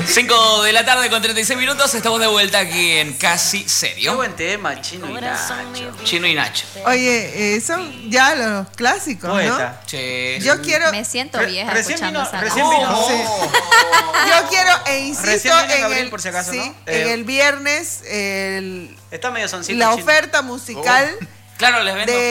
5 de la tarde con 36 minutos. Estamos de vuelta aquí en Casi Qué Serio. buen tema, Chino y Nacho. Chino y Nacho. Oye, son ya los clásicos, Poeta. ¿no? Che. Yo quiero, Me siento vieja Recién escuchando vino, esa recién cosa. vino. Sí. Yo quiero e insisto Recién vino en Gabriel, el, por si acaso, sí, ¿no? en el viernes Está medio soncito. la Chino. oferta musical Claro, les vendo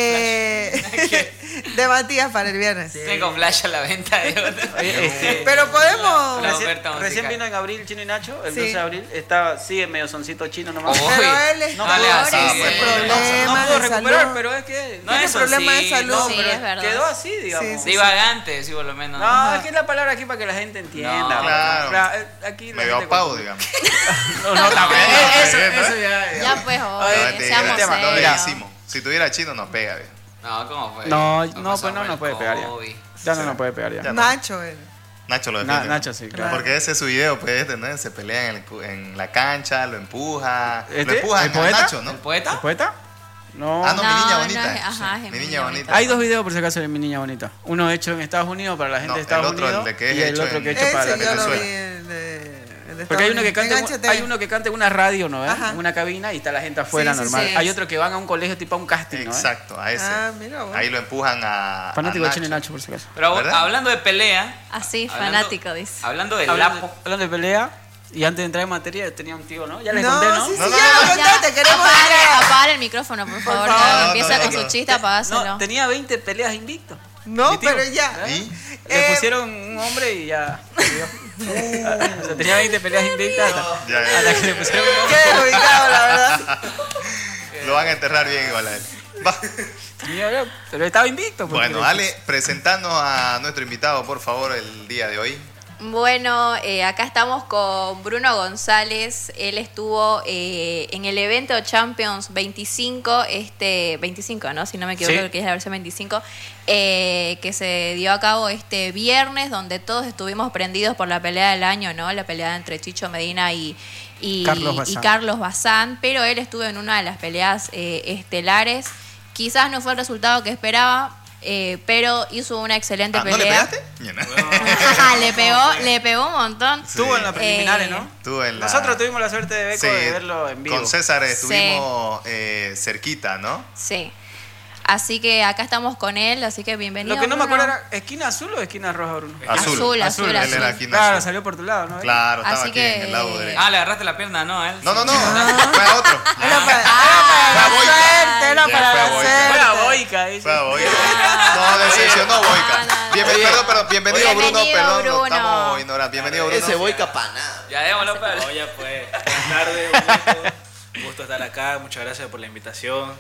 de Matías para el viernes. flash. Tengo flash a la venta. Oye, Pero podemos. La oferta Recién musical. vino en abril Chino y Nacho, el Sí. 12 de abril. sigue medio soncito Chino nomás. Oh. Pero Uy, él está no le ahora hace, ese no problema puedo de recuperar, salud. pero es que No Tiene es problema de así, salud. no, Sí, pero es verdad. quedó así, digamos. Sí, sí. divagante, sí, por lo menos. No, es que es la palabra aquí para que la gente entienda. No, claro. Aquí la Medio gente apago, confunde. digamos. No, también. Eso ya. Ya pues, No, oye, mentira, seamos tema, no serios. decimos. Si tuviera chino, nos pega, bien. No, ¿cómo fue? No, ¿Qué no, pasó pues no, con no el puede pegar ya. COVID? Ya no puede pegar ya. Ya. Nacho, él. Nacho lo defiende. Nacho sí, claro. Porque ese es su video, pues, ¿no? Se pelea en la cancha, lo empuja. Lo ¿Este? empujan ¿El a poeta? Nacho, ¿no? ¿El poeta? ¿El poeta? No. Ah, no, mi niña No, bonita. no es- ajá, es mi niña bonita. Hay dos videos por si acaso de mi niña bonita. Uno hecho en Estados Unidos para la gente No, de Estados el otro, Unidos el de que es y el hecho otro en- que he hecho para la Ese yo lo vi. Venezuela. De Porque hay uno que canta, Engánchate. hay uno que canta en una radio, ¿no? Ajá. En una cabina y está la gente afuera Sí, sí, normal. sí. Hay otro que van a un colegio tipo a un casting, ¿no? Exacto, a ese. Ah, mira, bueno. Ahí lo empujan a Fanático de Nacho. Chino y Nacho, por si acaso. Pero ¿Verdad? hablando de pelea. Así, hablando- fanático, dice. Hablando del Hablando, lapo. hablando de pelea, y antes de entrar en materia, yo tenía un tío, ¿no? Ya les No, conté, ¿no? sí, sí, No, no, ya no, lo no. contaste, queremos Apagar el micrófono, por favor. favor. Cada No, que empieza no, con no. su chiste, apagárselo. No, tenía 20 peleas invicto. No, Mi tío. pero ya. ¿Y? Le pusieron un hombre y ya. O sea, tenía 20 peleas invictas Ya, hasta que le pusieron un hombre. Qué ubicado, la verdad. Lo van a enterrar bien igual a él. Va. Pero estaba invicto. pues. Bueno, Ale, presentando a nuestro invitado, por favor, el día de hoy. Bueno, acá estamos con Bruno González. Él estuvo en el evento Champions 25, 25, ¿no? Si no me equivoco, Sí. que es la versión 25, que se dio a cabo este viernes, donde todos estuvimos prendidos por la pelea del año, ¿no? La pelea entre Chicho Medina y Carlos Bazán, pero él estuvo en una de las peleas estelares. Quizás no fue el resultado que esperaba, pero hizo una excelente Ah, ¿no le pelea. pegaste? le pegó un montón. Estuvo en las preliminares, ¿no? Tú en la... Nosotros tuvimos la suerte de Beco Sí, de verlo en vivo. Con César estuvimos cerquita, ¿no? Sí. Así que acá estamos con él, así que bienvenido. Lo que no me Bruno. acuerdo era, ¿esquina azul o esquina roja, Bruno? Azul. Él era aquí. Claro, salió por tu lado, ¿no? Claro, estaba Así aquí en que- el lado derecho. Ah, le agarraste la pierna, ¿no? A él. No, fue a otro. Era para Fue a la Boica. suerte, era Ya para fue a la Boica. Fue a suerte. Boica, dice. Fue a Boica. No, decepcionó Boica. no. Bienvenido, Bruno, Bienvenido, perdón, Bruno. lo estamos ignorando. Bienvenido, Bruno. Ese boica para nada. Ya démoslo para Oye, pues, buenas tardes, un gusto estar acá, muchas gracias por la invitación.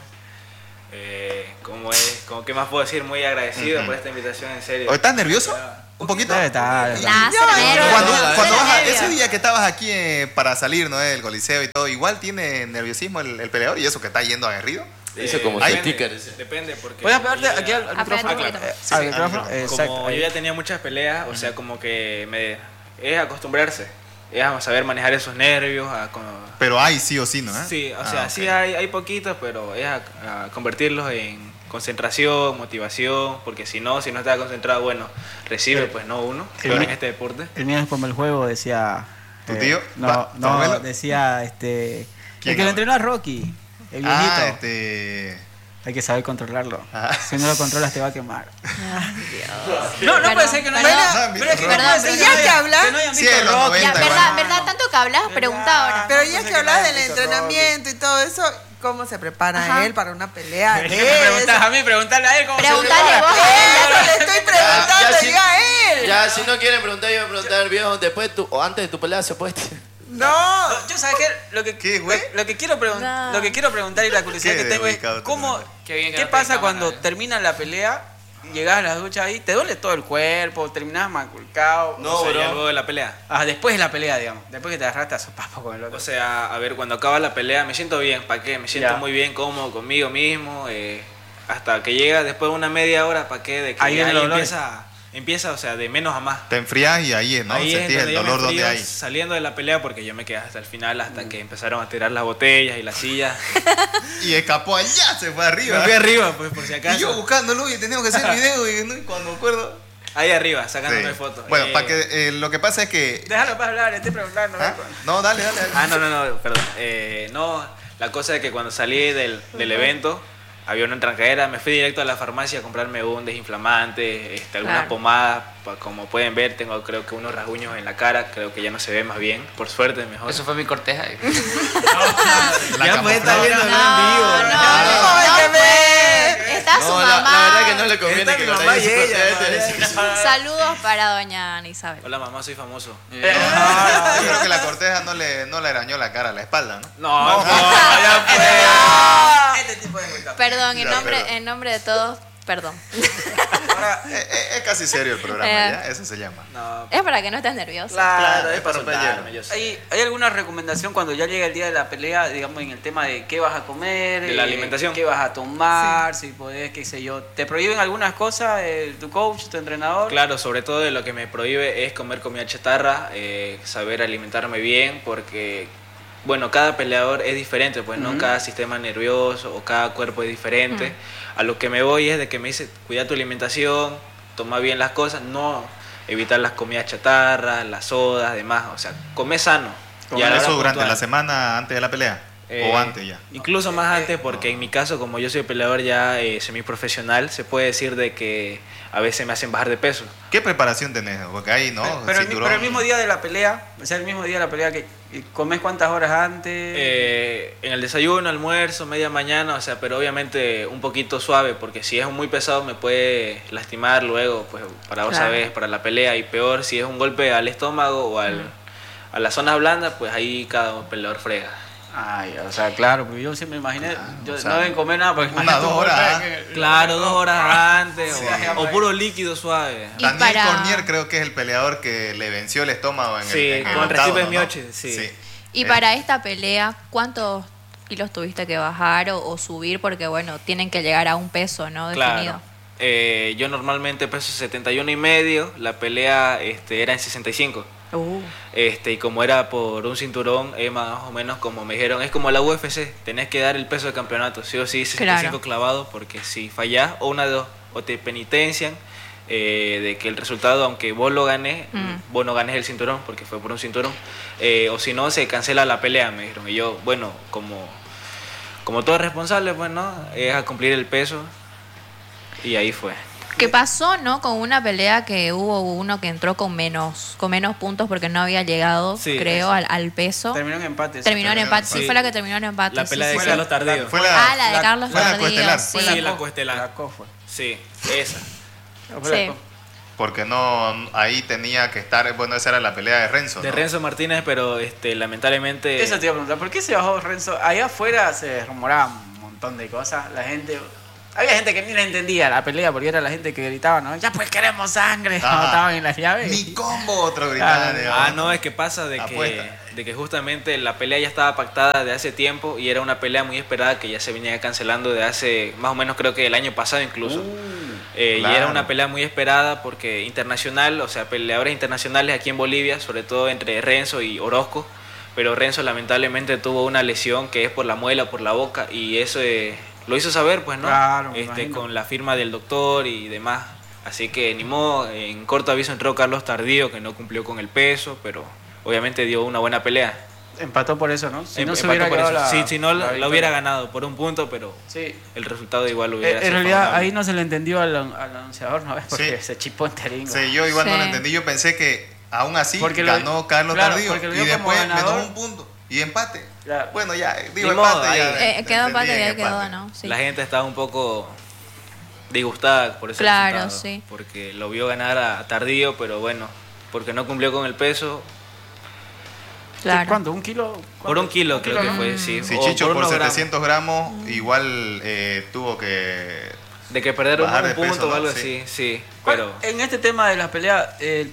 Como qué más puedo decir, muy agradecido por esta invitación, en serio. ¿O ¿Estás nervioso? ¿Un poquito? Debe estar. Nah, cero nervios. Cuando Cero vas nervios. ese día que estabas aquí para salir, ¿no? Del Coliseo y todo, igual tiene nerviosismo el peleador y eso que está yendo aguerrido. Dice como ahí- su sticker. Ese. Depende, porque... ¿Puedes pegarte como aquí yo al ya- micrófono? claro. Al micrófono, exacto. Como yo ahí. ya tenía muchas peleas, o sea, como que es acostumbrarse, es a saber manejar esos nervios, Pero hay sí o sí, ¿no? Sí, o Ah, sea, ok. sí hay poquitos, pero es a convertirlos en concentración, motivación, porque si no está concentrado, bueno, recibe, pues no uno, el- pero en este deporte. El mío es como el juego, decía. ¿Tu tío? No, ¿Tu abuelo? no, decía el ¿Quién que lo habla? entrenó a Rocky, el viejito. Ah, Hay que saber controlarlo. Ajá. Si no lo controlas, te va a quemar. Ay, Dios. No Perdón, puede ser que no perdón. haya. No, Pero es que perdón, no puede ser pero ya que hablas- que no hayan Sí, visto en los Rocky. 90 Ya, igual. verdad, tanto que hablas, pregunta ahora. Pero No ya sé que qué hablas nadie del ha visto entrenamiento y todo eso, ¿cómo se prepara Ajá. él para una pelea? Me preguntas a mí, preguntarle a él cómo Preguntale se prepara. vos a él. Ya no le estoy preguntando, Ya, sí. diga a él. Ya, si no quieren preguntar, yo voy a preguntar, viejo, después o antes de tu pelea se puede. No. Yo sabes qué, ¿Qué, güey? lo que quiero No. lo que quiero preguntar y la curiosidad Qué que tengo es ubicado cómo tú, Qué bien que qué no pasa tenés cuando cámara, termina la pelea, llegas a la ducha ahí, te duele todo el cuerpo, terminas maculcado. No, O sea, ya bro. luego de la pelea. Después de la pelea, digamos, después que te agarraste a sopapo con el otro. O sea, a ver, cuando acaba la pelea me siento bien, ¿para qué? Me siento Ya. muy bien, cómodo conmigo mismo, hasta que llega después de una media hora, ¿para qué? De que Ahí ya viene el dolor. empieza, o sea, de menos a más. Te enfrías y ahí es, ¿no? Ahí es Sentís donde el yo me dolor donde enfrío hay. saliendo de la pelea porque yo me quedé hasta el final, hasta que empezaron a tirar las botellas y las sillas. Y escapó allá, se fue arriba. Me fui arriba, pues, por si Y yo acaso. buscándolo y teníamos que hacer video y, ¿no? Y cuando me acuerdo... Ahí arriba, sacándome Sí. fotos. Bueno, para que lo que pasa es que... Déjalo para hablar, estoy preguntando. ¿Ah? No, dale. No, perdón. No, la cosa es que cuando salí del evento, había una trancadera, me fui directo a la farmacia a comprarme un desinflamante, algunas Claro. pomadas, como pueden ver, tengo creo que unos rasguños en la cara, creo que ya no se ve más bien, por suerte mejor. Eso fue mi corteja. La ya puede estar camuflada. viendo en Está su No, mamá. la verdad que no le conviene Está que mi con mamá ella y se ella, proteste. Saludos para doña Ana Isabel. Hola mamá, soy famoso. Yo creo que la corteja no le arañó la cara, la espalda, ¿no? No, ya fue. Este tipo de vuelta. Perdón, Ya, perdón. en nombre de todos, perdón. Ahora, Es casi serio el programa, ¿ya? Eso se llama. No, Es para que no estés nervioso. claro, es para romper soltarme, hielo. yo sé. ¿hay alguna recomendación cuando ya llega el día de la pelea, digamos, en el tema de qué vas a comer? De la alimentación. ¿Qué vas a tomar? Si podés, qué sé yo. ¿Te prohíben algunas cosas tu coach, tu entrenador? Claro, sobre todo de lo que me prohíbe es comer comida chatarra, saber alimentarme bien, porque, bueno, cada peleador es diferente, pues, ¿no? Cada sistema nervioso o cada cuerpo es diferente. A lo que me voy es de que me dice, cuida tu alimentación, toma bien las cosas, no evitar las comidas chatarras, las sodas, demás, o sea, come sano. Y a la hora ¿Eso durante puntual. la semana antes de la pelea? ¿O antes ya? Incluso más antes, porque en mi caso, como yo soy peleador ya semiprofesional, se puede decir de que a veces me hacen bajar de peso. ¿Qué preparación tenés? Porque ahí, ¿no? Pero Cinturón. el mismo día de la pelea, o sea, el mismo día de la pelea, que ¿comes cuántas horas antes? En el desayuno, almuerzo, media mañana, o sea, pero obviamente un poquito suave, porque si es muy pesado me puede lastimar luego, pues para vos Claro. sabés, para la pelea, y peor si es un golpe al estómago o a las zonas blandas, pues ahí cada peleador frega. Ay, o sea, claro, porque yo siempre me imaginé, o sea, no deben comer nada, porque unas 2 horas. Claro, 2 horas antes, Sí. o puro líquido suave. Y Daniel para- Cormier creo que es el peleador que le venció el estómago en Sí, el con octavo, Recife ¿no? Mioche, sí. Y para esta pelea, ¿cuántos kilos tuviste que bajar o subir? Porque, bueno, tienen que llegar a un peso, ¿no? Definido. Claro. Yo normalmente peso 71 y medio, la pelea era en 65. Y como era por un cinturón, más o menos como me dijeron, es como la UFC, tenés que dar el peso de campeonato, sí o sí, 65 Claro. clavado, porque si fallás, o una de dos, o te penitencian de que el resultado, aunque vos lo ganes, vos no ganes el cinturón, porque fue por un cinturón, o si no, se cancela la pelea, me dijeron. Y yo, bueno, como todo responsable, pues, ¿no? Es a cumplir el peso, y ahí fue. ¿Qué pasó, no? Con una pelea que hubo uno que entró con menos puntos porque no había llegado, Sí, creo, al peso. terminó en empate. Terminó en empate. Sí, Sí. fue la que terminó en empate. La sí, pelea sí, de sí. Carlos Tardío. Fue la, La de Carlos fue la Tardío. coestelar. Sí. Sí, la coestelar. La co fue. Sí, esa. Sí. Porque no, ahí tenía que estar, bueno, esa era la pelea de Renzo, De ¿no? Renzo Martínez, pero lamentablemente... Eso te iba a preguntar, ¿por qué se bajó Renzo? Allá afuera se rumoraba un montón de cosas. La gente... Había gente que ni le entendía la pelea porque era la gente que gritaba, ¿no? Ya pues queremos sangre. Ah. No estaban en las llaves. Mi combo, otro gritaba. No, es que pasa Apuesta. de que justamente la pelea ya estaba pactada de hace tiempo y era una pelea muy esperada que ya se venía cancelando de hace más o menos creo que el año pasado incluso. Y claro. era una pelea muy esperada porque internacional, o sea, peleadores internacionales aquí en Bolivia, sobre todo entre Renzo y Orozco, pero Renzo lamentablemente tuvo una lesión que es por la muela, por la boca, y eso lo hizo saber, pues, ¿no? Claro, me imagino. Con la firma del doctor y demás. Así que ni modo, en corto aviso entró Carlos Tardío, que no cumplió con el peso, pero obviamente dio una buena pelea. Empató por eso, ¿no? Si no se Empató hubiera por quedado eso. la... Sí, si no, la la victoria. hubiera ganado por un punto, pero Sí. el resultado igual hubiera En sido realidad favorable. ahí no se le entendió al anunciador, ¿no ves? Porque Sí. se chipó enterín. Sí, yo igual no Sí. lo entendí. Yo pensé que aún así Porque lo- ganó Carlos claro, Tardío. porque lo Y vio como después ganador. menos un punto. Y empate. Claro. Bueno, ya, digo Ni modo, empate. ahí. Ya, Quedó empate y entendí ahí en quedó, empate. ¿no? Sí. La gente estaba un poco disgustada por ese Claro, resultado, sí. porque lo vio ganar a Tardío, pero bueno, porque no cumplió con el peso. Claro. ¿Cuánto? ¿Un kilo? Por un kilo ¿Un creo kilo, que no? fue, sí. Si o Chicho por unos gramos. 700 gramos, igual tuvo que... De que perder bajar un de punto peso, o ¿no? algo Sí. así, sí. ¿Cuál- Pero En este tema de las peleas,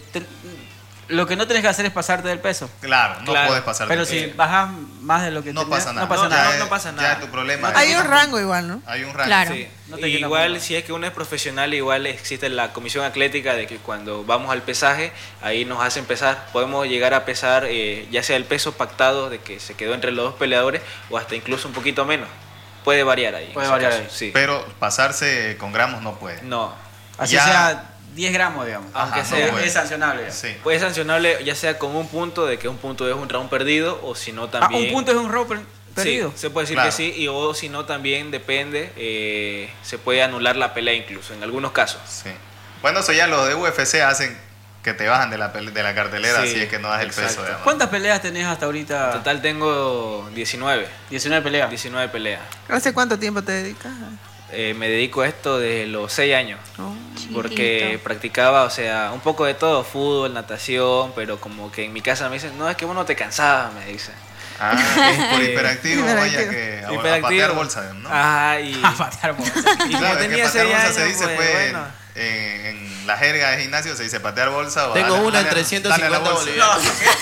lo que no tenés que hacer es pasarte del peso. Claro, no Claro, puedes pasar. Pero de si peso. bajas más de lo que No tenías, pasa nada. no pasa No, nada. Ya no pasa Ya nada. es tu problema. Hay un rango igual, ¿no? Hay un rango. Claro. sí. No te Y quitan igual puntos. si es que uno es profesional, igual existe la comisión atlética de que cuando vamos al pesaje, ahí nos hacen pesar. Podemos llegar a pesar ya sea el peso pactado de que se quedó entre los dos peleadores o hasta incluso un poquito menos. Puede variar ahí. en Puede ese variar caso, ahí. Sí. Pero pasarse con gramos no puede. No. Así Ya- sea 10 gramos, digamos. Aunque Ajá, sea. no, Es sancionable. Digamos. Sí. Pues es sancionable ya sea con un punto, de que un punto es un round perdido, o si no también... Un punto es un round perdido. Sí, se puede decir Claro. que sí, y o si no también depende, se puede anular la pelea incluso, en algunos casos. Sí. Bueno, eso ya los de UFC hacen que te bajan de la cartelera Sí, si es que no das el exacto. peso. Digamos. ¿Cuántas peleas tenés hasta ahorita? En total tengo 19 peleas. 19 peleas. ¿Hace cuánto tiempo te dedicas? Me dedico a esto desde los 6 años. Oh. Porque Chiquito. practicaba, o sea, un poco de todo, fútbol, natación, pero como que en mi casa me dicen, no, es que vos no te cansabas, me dicen. Ah, por hiperactivo, vaya Hiperactivo. que a Hiperactivo. patear bolsa, ¿no? Ajá, y, A patear bolsa. y como Claro, es que tenía patear 6 bolsa años, se dice pues, pues, bueno. en la jerga de gimnasio se dice patear bolsa o Tengo dale- una en dale- 350 dale a la bolsa. bolivianos.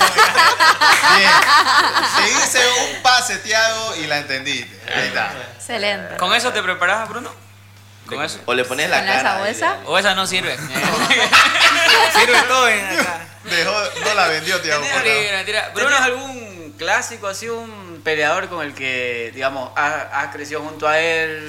Bien. Te hice un pase, Tiago, y la entendiste. Ahí está. Excelente. ¿Con eso te preparás, Bruno? ¿Con eso? O le pones la ¿Con esa cara. bolsa? ¿O esa no sirve? Sirve todo en acá. No la vendió, Tiago. por favor. Mentira, mentira. ¿Tenés algún clásico así, un peleador con el que, digamos, has crecido junto a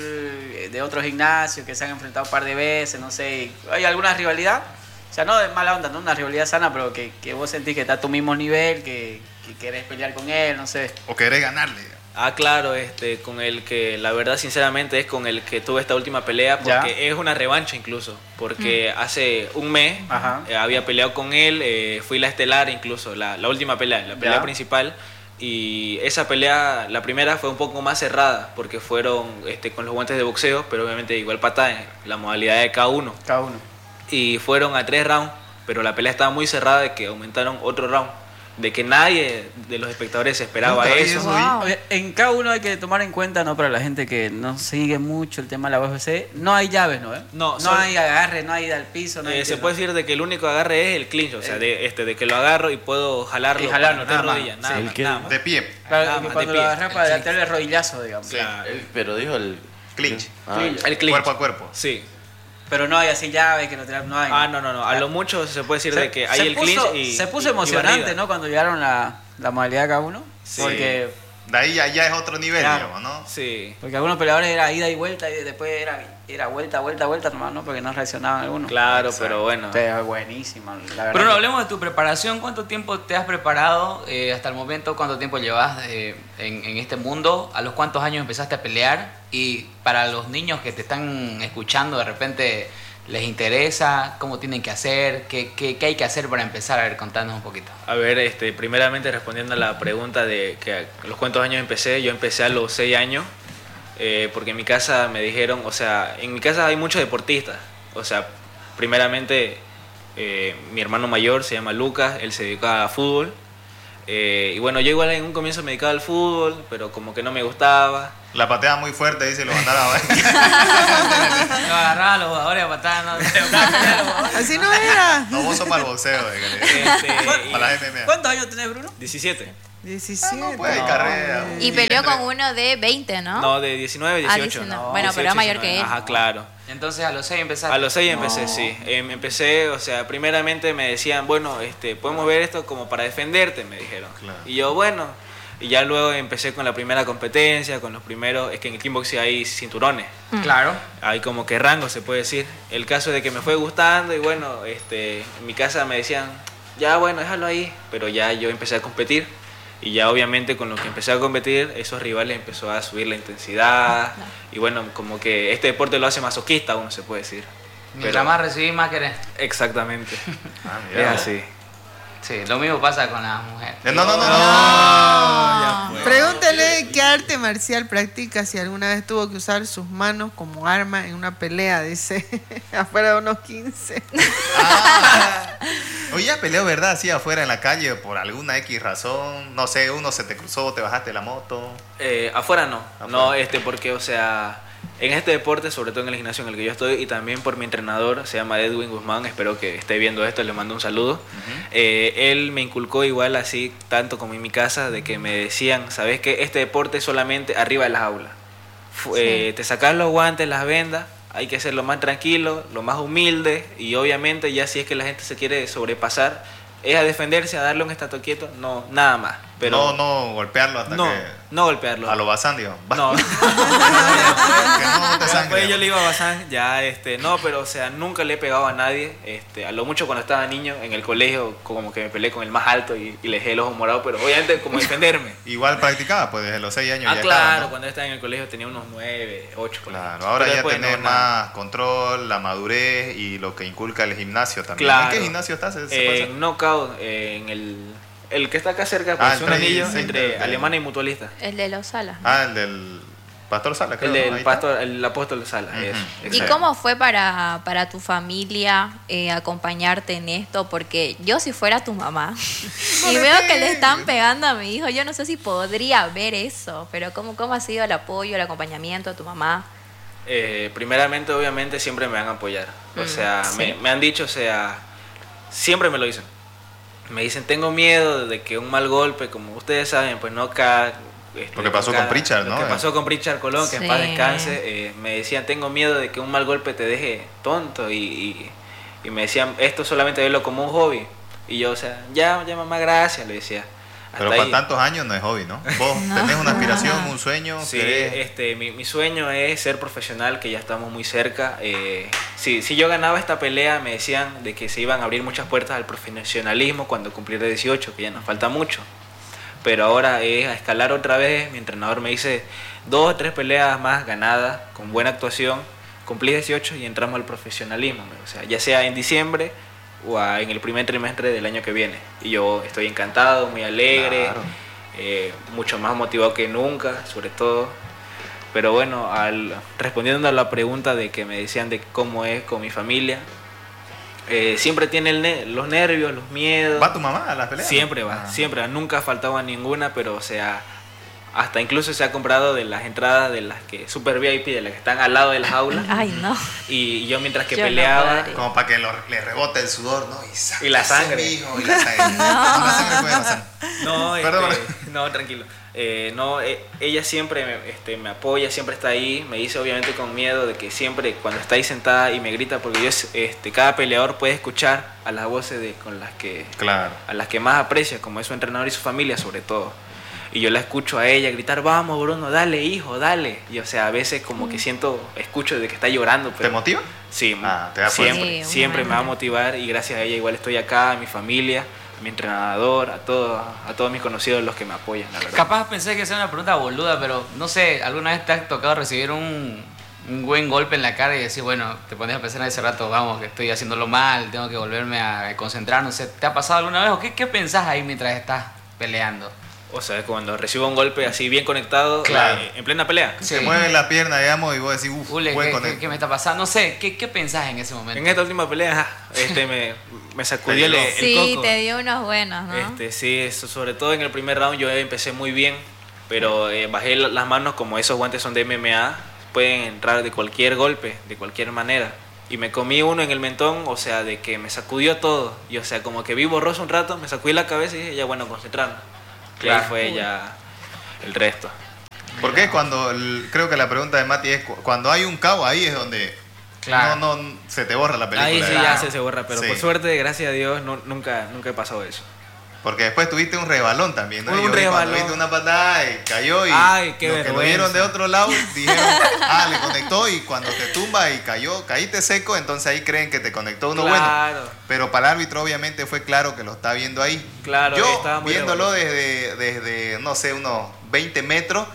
él, de otro gimnasio, que se han enfrentado un par de veces, no sé? ¿Hay alguna rivalidad? O sea, no de mala onda, no una rivalidad sana, pero que vos sentís que está a tu mismo nivel, que querés pelear con él, no sé. O querés ganarle. Ah, claro, con el que, la verdad, sinceramente, es con el que tuve esta última pelea, porque Ya. es una revancha incluso, porque hace un mes Ajá. había peleado con él, fui la estelar incluso, la última pelea, la pelea Ya. principal, y esa pelea, la primera fue un poco más cerrada, porque fueron con los guantes de boxeo, pero obviamente igual patada en la modalidad de K1, Cada uno. y fueron a 3 rounds, pero la pelea estaba muy cerrada de que aumentaron otro round, de que nadie de los espectadores esperaba Nunca vi eso. eso. Wow. Oye, en cada uno hay que tomar en cuenta, ¿no? Para la gente que no sigue mucho el tema de la UFC, no hay llaves, ¿no? No, no solo- hay agarre, no hay al piso, no hay Se puede decir de que el único agarre es el clinch, o sea, de que lo agarro y puedo jalarlo, Y jalarlo, con nada las más. rodillas, Sí, nada el más, que- nada más. De pie. Claro, Nada que más, cuando de lo pie. agarras para darle el rodillazo, digamos. Claro. Pero dijo el... Clinch. Ah, El clinch. Cuerpo a cuerpo. Sí. Pero no hay así llaves que lo tiran, no hay. Ah, no. A lo mucho se puede decir de que hay el puso, clinch y se puso y emocionante, barrida. ¿no? Cuando llegaron la modalidad cada uno. Sí. Porque De ahí ya es otro nivel, Claro. digamos, ¿no? Sí, algunos peleadores era ida y vuelta y después era vuelta nomás, ¿no? Porque no reaccionaban algunos. claro, Exacto. pero bueno. Pero es buenísimo, la verdad. Bruno, que- hablemos de tu preparación. ¿Cuánto tiempo te has preparado hasta el momento? ¿Cuánto tiempo llevas en este mundo? ¿A los cuántos años empezaste a pelear? Y para los niños que te están escuchando, de repente les interesa, cómo tienen que hacer, qué hay que hacer para empezar. A ver, contanos un poquito. A ver, primeramente respondiendo a la pregunta de que a los cuántos años empecé, yo empecé a los 6 años, porque en mi casa me dijeron, o sea, en mi casa hay muchos deportistas, o sea, primeramente mi hermano mayor se llama Lucas, él se dedica a fútbol, y bueno, yo igual en un comienzo me dedicaba al fútbol, pero como que no me gustaba. La patea muy fuerte, dice, lo mandara a Lo agarraban los jugadores a patadas, ¿no? Así no era. No, vos sos para el boxeo, Y- para la MMA. ¿Cuántos años tenés, Bruno? 17. 17. Pues hay carrera. Y peleó con uno de 20, ¿no? No, de 19, 18. 19. No, Bueno, pero 18, es mayor que 19. él. Ajá, claro. Entonces a los 6 empezaste. A los 6 empecé, sí. Empecé, o sea, primeramente me decían, bueno, podemos ver esto como para defenderte, me dijeron. Claro. Y yo, bueno, y ya luego empecé con la primera competencia, con los primeros, es que en el kickboxing hay cinturones, Claro. hay como que rangos, se puede decir. El caso de que me fue gustando y bueno, en mi casa me decían, ya bueno, déjalo ahí, pero ya yo empecé a competir. Y ya obviamente con lo que empecé a competir, esos rivales empezó a subir la intensidad. Y bueno, como que este deporte lo hace masoquista, uno se puede decir. Mientras más recibís, más querés. Exactamente. Ah, Es mira. así. Sí, lo mismo pasa con las mujeres. No. Pregúntale qué arte marcial practica, si alguna vez tuvo que usar sus manos como arma en una pelea, dice, afuera de unos 15. Oye, ya peleó, ¿verdad? Así afuera en la calle por alguna X razón. No sé, uno se te cruzó, te bajaste de la moto. Afuera no. Afuera. No, porque, o sea, en este deporte, sobre todo en el gimnasio en el que yo estoy, y también por mi entrenador, se llama Edwin Guzmán, espero que esté viendo esto, le mando un saludo. Él me inculcó igual así, tanto como en mi casa, de que me decían, ¿sabes qué? Este deporte es solamente arriba de las aulas. Te sacas los guantes, las vendas, hay que ser lo más tranquilo, lo más humilde, y obviamente ya si es que la gente se quiere sobrepasar, es a defenderse, a darle un estatua quieto, no, nada más. Pero no golpearlo hasta que... No golpearlo. A lo Bazán, digamos. No. Que no te sangre. Después yo le iba a Bazán, ya, no, pero, o sea, nunca le he pegado a nadie. A lo mucho cuando estaba niño en el colegio, como que me peleé con el más alto y le dejé el ojo morado, pero obviamente como defenderme. Igual practicaba, pues desde los 6 años ya claro, estaba, ¿no? Cuando estaba en el colegio tenía unos 9, 8. Claro, ahora pero ya después tenés no, más nada. control, la madurez y lo que inculca el gimnasio también. Claro. ¿En qué gimnasio estás? ¿Se puede saber? En Knockout, en el que está acá cerca, pues un anillo entre Alemana y Mutualista. El de los Salas. El del Pastor Sala, creo. El del ¿no? Ahí pastor, el apóstol Sala. Eso, ¿Y exacto. cómo fue para tu familia acompañarte en esto? Porque yo si fuera tu mamá y veo que le están pegando a mi hijo, yo no sé si podría ver eso, pero ¿cómo ha sido el apoyo, el acompañamiento de tu mamá? Primeramente, obviamente, siempre me van a apoyar. O sea, sí. me han dicho, o sea, siempre me lo dicen. Me dicen, tengo miedo de que un mal golpe, como ustedes saben, pues no cada... Lo que pasó con Pritchard, ¿no? Lo que pasó con Pritchard Colón, que en Sí. paz descanse. Me decían, tengo miedo de que un mal golpe te deje tonto. Y me decían, esto solamente verlo como un hobby. Y yo, o sea, ya mamá, gracias, le decía. Pero Hasta para ahí. tantos años no es hobby, ¿no? Vos tenés una aspiración, un sueño. Sí, querés- mi sueño es ser profesional, que ya estamos muy cerca. Si yo ganaba esta pelea, me decían de que se iban a abrir muchas puertas al profesionalismo cuando cumpliera 18, que ya nos falta mucho. Pero ahora es a escalar otra vez. Mi entrenador me dice 2 o 3 peleas más ganadas, con buena actuación, cumplí 18 y entramos al profesionalismo. O sea, ya sea en diciembre o en el primer trimestre del año que viene. Y yo estoy encantado, muy alegre, Claro. mucho más motivado que nunca, sobre todo. Pero bueno, respondiendo a la pregunta de que me decían de cómo es con mi familia, siempre tiene los nervios, los miedos. ¿Va tu mamá a las peleas? Siempre va, siempre va. Nunca faltaba ninguna, pero o sea, hasta incluso se ha comprado de las entradas de las que super VIP, de las que están al lado de las aulas. Ay, no. Y yo mientras que Yo no peleaba, podría. Como para que le rebote el sudor, ¿no? Y la sangre. Mijo, y la sangre. No, la sangre puede pasar. no, Perdón. no, tranquilo. Ella siempre me apoya, siempre está ahí. Me dice obviamente con miedo de que siempre cuando está ahí sentada y me grita, porque yo cada peleador puede escuchar a las voces Claro. a las que más aprecia, como es su entrenador y su familia sobre todo. Y yo la escucho a ella gritar, vamos Bruno, dale hijo, dale. Y o sea, a veces como que escucho de que está llorando. Pero, ¿Te motiva? Sí, Te da fuerza. siempre, Sí, siempre me va a obviamente. motivar y gracias a ella igual estoy acá, a mi familia, a mi entrenador, a todos mis conocidos los que me apoyan, la verdad. Capaz pensé que sea una pregunta boluda, pero no sé, ¿alguna vez te ha tocado recibir un buen golpe en la cara y decir, bueno, te pones a pensar en ese rato, vamos, que estoy haciéndolo mal, tengo que volverme a concentrar, no sé, ¿te ha pasado alguna vez o qué pensás ahí mientras estás peleando? O sea, cuando recibo un golpe así bien conectado, Claro. en plena pelea. Se mueve la pierna, digamos, y vos decís, Ule, buen ¿qué conecto. me está pasando? No sé, ¿qué pensás en ese momento? En esta última pelea, me sacudió el Sí, coco. te dio unos buenos, ¿no? Sí, eso, sobre todo en el primer round yo empecé muy bien, pero bajé las manos, como esos guantes son de MMA, pueden entrar de cualquier golpe, de cualquier manera. Y me comí uno en el mentón, o sea, de que me sacudió todo. Y o sea, como que vi borroso un rato, me sacudí la cabeza y dije, ya bueno, concentrarme. Y Claro. ahí fue ya el resto. Porque creo que la pregunta de Mati es, cuando hay un cabo, ahí es donde Claro. no se te borra la película. Ahí sí ¿verdad? ya se borra, pero Sí. por suerte, gracias a Dios, nunca he pasado eso. Porque después tuviste un rebalón también, ¿no? Un Yo vi cuando rebalón. viste una patada y cayó y Ay, qué los que lo vergüenza. vieron de otro lado dijeron, le conectó y cuando te tumba y caíste seco, entonces ahí creen que te conectó uno bueno. Claro. Pero para el árbitro obviamente fue claro que lo está viendo ahí. Claro, Yo estaba muy viéndolo revoltoso. desde, no sé, unos 20 metros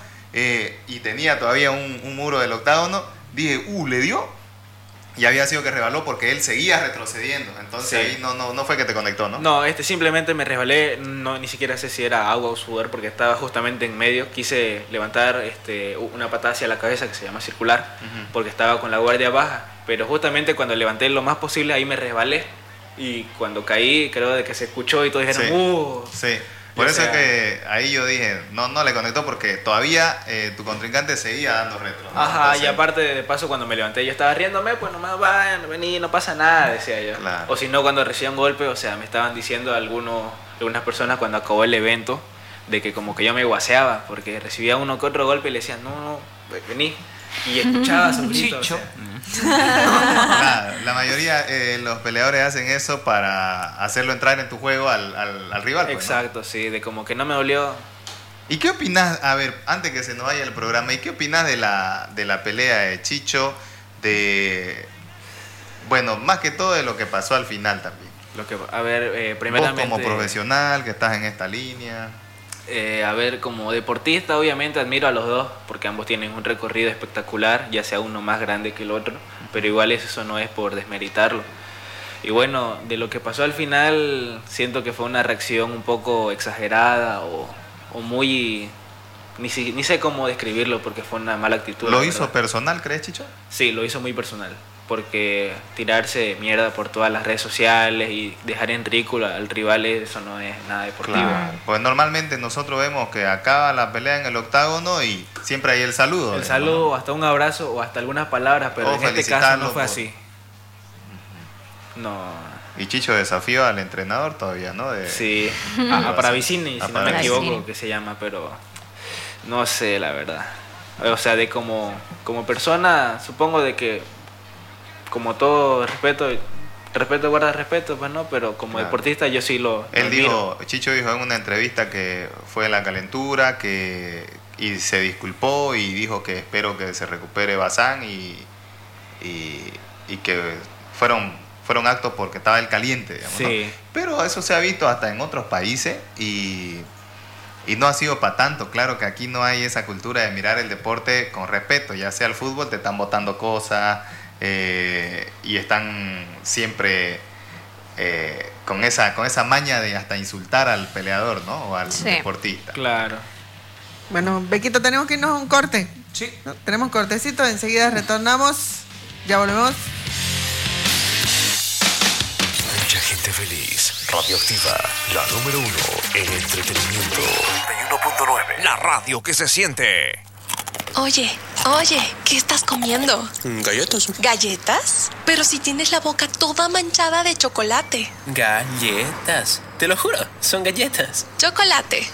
y tenía todavía un muro del octágono, dije, le dio. Y había sido que rebaló porque él seguía retrocediendo. Entonces Sí. ahí no fue que te conectó, ¿no? No, simplemente me resbalé, ni siquiera sé si era agua o sudor porque estaba justamente en medio. Quise levantar una patada hacia la cabeza que se llama circular, porque estaba con la guardia baja, pero justamente cuando levanté lo más posible ahí me resbalé y cuando caí creo de que se escuchó y todos dijeron, Sí. Por O eso sea, es que ahí yo dije, no le conectó porque todavía tu contrincante seguía dando retro, ¿no? Ajá, Entonces, y aparte de paso cuando me levanté yo estaba riéndome, pues nomás vayan, vení, no pasa nada, decía yo. Claro. O si no, cuando recibía un golpe, o sea, me estaban diciendo algunas personas cuando acabó el evento de que como que yo me guaseaba porque recibía uno que otro golpe y le decían, no, vení. y escuchaba su grito. Chicho. Claro, la mayoría los peleadores hacen eso para hacerlo entrar en tu juego al rival. Pues, exacto, ¿no? sí, de como que no me dolió. ¿Y qué opinas? A ver, antes que se nos vaya el programa, ¿y qué opinas de la pelea de Chicho? Bueno, más que todo de lo que pasó al final también. A ver, primeramente... Vos como profesional que estás en esta línea... a ver, como deportista obviamente admiro a los dos porque ambos tienen un recorrido espectacular, ya sea uno más grande que el otro, pero igual eso no es por desmeritarlo. Y bueno, de lo que pasó al final siento que fue una reacción un poco exagerada o muy... Ni sé cómo describirlo porque fue una mala actitud. ¿Lo hizo personal, crees, Chicho? Sí, lo hizo muy personal, porque tirarse mierda por todas las redes sociales y dejar en ridículo al rival, eso no es nada deportivo. Claro, pues normalmente nosotros vemos que acaba la pelea en el octágono y siempre hay el saludo. El saludo, ¿no? Hasta un abrazo o hasta algunas palabras, pero en este caso no fue así. No. Y Chicho desafió al entrenador todavía, ¿no? Sí, a Paravicini, si no me equivoco, que se llama, pero no sé, la verdad. O sea, de como persona, supongo de que como todo respeto guarda respeto, pues no, pero como deportista yo sí lo admiro. Chicho dijo en una entrevista que fue la calentura, y se disculpó y dijo que espero que se recupere Bazán y que fueron actos porque estaba el caliente, digamos, sí. ¿no? Pero eso se ha visto hasta en otros países y no ha sido para tanto. Claro que aquí no hay esa cultura de mirar el deporte con respeto, ya sea el fútbol, te están botando cosas y están siempre con esa maña de hasta insultar al peleador, ¿no? O al deportista. Claro. Bueno, Bequito, tenemos que irnos a un corte. Sí. ¿No? Tenemos cortecito, enseguida retornamos. Ya volvemos. Mucha gente feliz. Radioactiva, la número 1 en entretenimiento. 91.9. La radio que se siente. Oye, ¿qué estás comiendo? Galletas. ¿Galletas? Pero si tienes la boca toda manchada de chocolate. Galletas. Te lo juro, son galletas. Chocolate.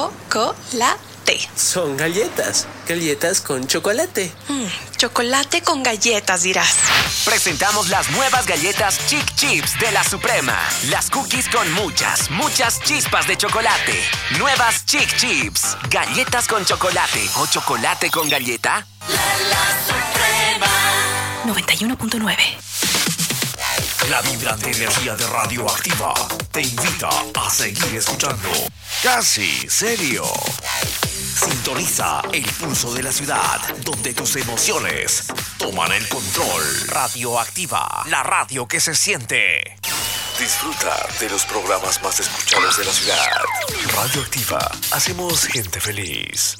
Son galletas. Galletas con chocolate. Chocolate con galletas, dirás. Presentamos las nuevas galletas Chic Chips de la Suprema. Las cookies con muchas chispas de chocolate. Nuevas Chic Chips. Galletas con chocolate o chocolate con galleta. La Suprema. 91.9. La vibrante energía de Radioactiva te invita a seguir escuchando Casi Serio. Sintoniza el pulso de la ciudad, donde tus emociones toman el control. Radioactiva, la radio que se siente. Disfruta de los programas más escuchados de la ciudad. Radioactiva, hacemos gente feliz.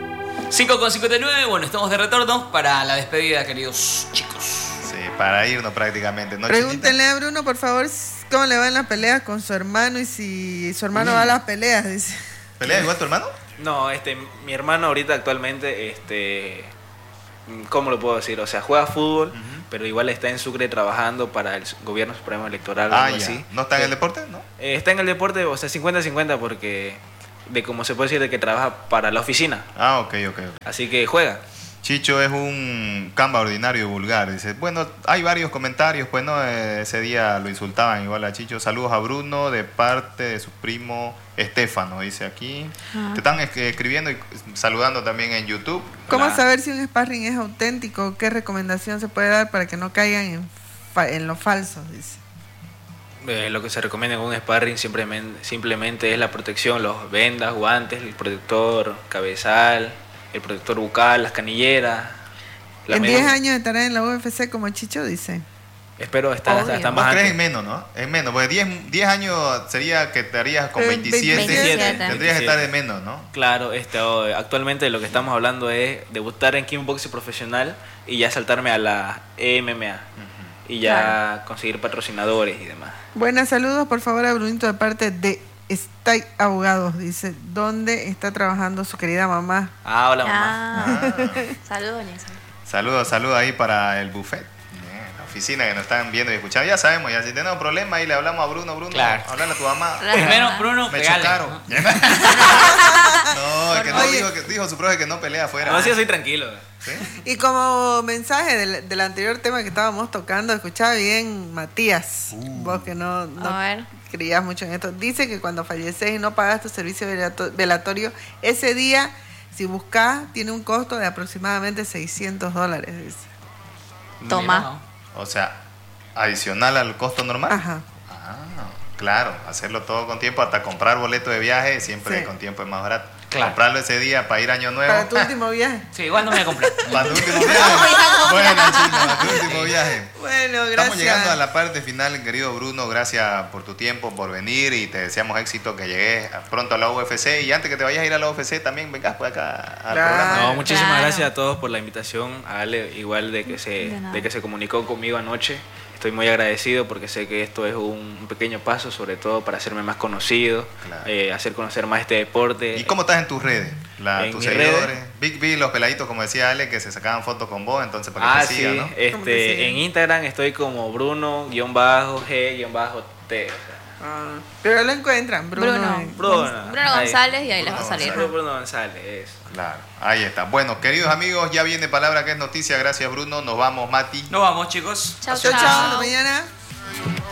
5:59, bueno, estamos de retorno para la despedida, queridos chicos. Sí, para irnos prácticamente, ¿no? Pregúntenle a Bruno, por favor, cómo le va en las peleas con su hermano y si su hermano va a las peleas, dice. ¿Pelea igual tu hermano? No, mi hermano ahorita actualmente, ¿cómo lo puedo decir? O sea, juega fútbol, pero igual está en Sucre trabajando para el Gobierno Supremo Electoral o algo así. ¿No está en el deporte? ¿No? Está en el deporte, o sea, 50-50 porque como se puede decir, de que trabaja para la oficina. Ah, ok. Así que juega. Chicho es un camba ordinario y vulgar. Dice, bueno, hay varios comentarios, pues no, ese día lo insultaban igual a Chicho. Saludos a Bruno de parte de su primo Estefano, dice aquí. Te están escribiendo y saludando también en YouTube. ¿Cómo saber si un sparring es auténtico? ¿Qué recomendación se puede dar para que no caigan en lo falso? Dice. Lo que se recomienda con un sparring simplemente es la protección, los vendas, guantes, el protector cabezal, el protector bucal, las canilleras. En 10 años estará en la UFC como Chicho, dice. Espero estar hasta más. ¿Vos crees en menos, no? En menos, porque 10 años sería que estarías con 27. Tendrías que estar de menos, ¿no? Claro, actualmente lo que estamos hablando es debutar en kickboxing profesional y ya saltarme a la MMA. Y ya conseguir patrocinadores y demás. Buenas, saludos por favor a Brunito de parte de Stay Abogados. Dice, ¿dónde está trabajando su querida mamá? Ah, hola mamá. Saludos, Nelson. Saludos ahí para el buffet. La oficina que nos están viendo y escuchando. Ya sabemos, ya si tenemos problemas ahí le hablamos a Bruno, claro. Hablarle a tu mamá. Primero, Bruno, me pegale, chocaron. ¿no? No, es que no. Oye, Oye, dijo su profe que no pelea afuera. No, sí, yo soy tranquilo. ¿Sí? y como mensaje del anterior tema que estábamos tocando, escuchaba bien Matías, vos que no A ver. creías mucho en esto. Dice que cuando falleces y no pagas tu servicio velatorio, ese día, si buscas, tiene un costo de aproximadamente $600. Dice. Toma. O sea, adicional al costo normal. Ajá. Ah, claro, hacerlo todo con tiempo, hasta comprar boleto de viaje, siempre Sí. con tiempo es más barato. Claro. Comprarlo ese día para ir Año Nuevo. Para tu último viaje. Sí, igual no me voy a comprar. Para tu último viaje. Bueno, Chino, para tu último viaje. Bueno, gracias. Estamos llegando a la parte final, querido Bruno. Gracias por tu tiempo, por venir y te deseamos éxito, que llegues pronto a la UFC. Y antes que te vayas a ir a la UFC, también vengas por acá al Claro. programa. No, muchísimas Claro. gracias a todos por la invitación. A Ale, igual de que se comunicó conmigo anoche. Estoy muy agradecido porque sé que esto es un pequeño paso, sobre todo para hacerme más conocido, Claro. hacer conocer más este deporte. ¿Y cómo estás en tus redes? En Tus mis seguidores. Vi los peladitos, como decía Ale, que se sacaban fotos con vos, entonces para que Ah, te sí, sigan, ¿no? ¿Cómo te siguen? en Instagram estoy como Bruno-G-T. Ah, pero lo encuentran, Bruno. Bruno González y ahí les va a salir. Bruno González, eso. Claro, ahí está. Bueno, queridos amigos, ya viene palabra que es noticia. Gracias, Bruno. Nos vamos, Mati. Nos vamos, chicos. Chao, Chao, chao. chao. Hasta mañana.